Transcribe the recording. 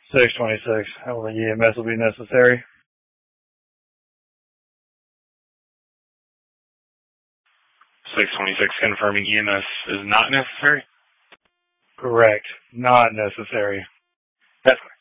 626. I don't think EMS will be necessary. 626 confirming EMS is not necessary? Correct. Not necessary. That's correct.